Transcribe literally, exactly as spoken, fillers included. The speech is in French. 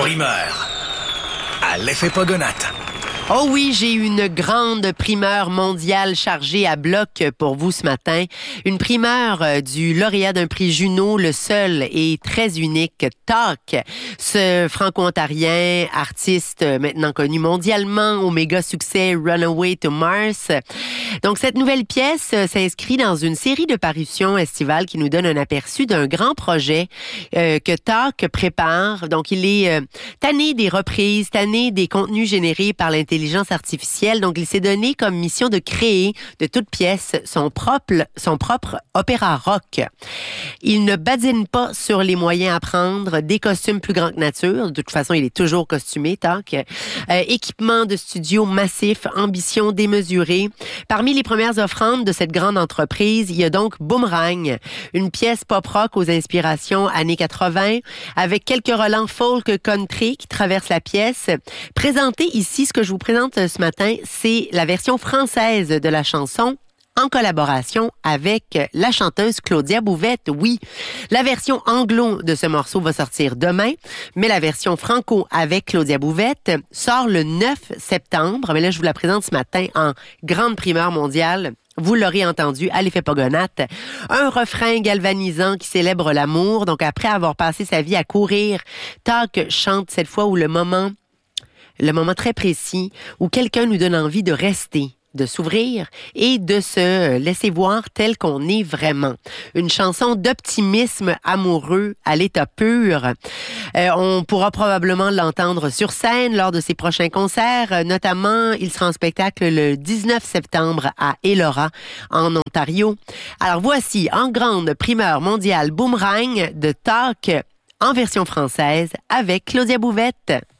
primeur à l'effet Pogonate. Oh oui, j'ai une grande primeur mondiale chargée à bloc pour vous ce matin. Une primeur du lauréat d'un prix Juno, le seul et très unique Talk. Ce franco-ontarien, artiste maintenant connu mondialement au méga succès Runaway to Mars. Donc cette nouvelle pièce s'inscrit dans une série de parutions estivales qui nous donne un aperçu d'un grand projet euh, que Talk prépare. Donc il est euh, tanné des reprises, tanné des contenus générés par l'intelligence Intelligence artificielle. Donc, il s'est donné comme mission de créer de toute pièce son propre, son propre opéra rock. Il ne badine pas sur les moyens à prendre, des costumes plus grands que nature. De toute façon, il est toujours costumé, Talk. Euh, équipement de studio massif, ambition démesurée. Parmi les premières offrandes de cette grande entreprise, il y a donc Boomerang, une pièce pop-rock aux inspirations années quatre-vingts, avec quelques relents folk country qui traversent la pièce. Présenté ici, ce que je vous présente ce matin, c'est la version française de la chanson en collaboration avec la chanteuse Claudia Bouvette. Oui, la version anglo de ce morceau va sortir demain, mais la version franco avec Claudia Bouvette sort le neuf septembre. Mais là, je vous la présente ce matin en grande primeur mondiale. Vous l'aurez entendu à l'effet Pogonate. Un refrain galvanisant qui célèbre l'amour. Donc, après avoir passé sa vie à courir, Talk chante cette fois où le moment Le moment très précis où quelqu'un nous donne envie de rester, de s'ouvrir et de se laisser voir tel qu'on est vraiment. Une chanson d'optimisme amoureux à l'état pur. Euh, on pourra probablement l'entendre sur scène lors de ses prochains concerts. Notamment, il sera en spectacle le dix-neuf septembre à Elora, en Ontario. Alors voici, en grande primeur mondiale, Boomerang de Talk en version française avec Claudia Bouvette.